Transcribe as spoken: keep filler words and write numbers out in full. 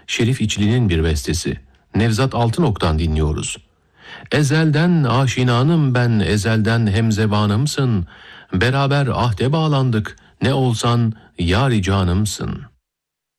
Şerif İçli'nin bir bestesi. Nevzat Altınok'tan dinliyoruz. Ezelden aşinanım ben, ezelden hemzebanımsın. Beraber ahde bağlandık, ne olsan yâri canımsın.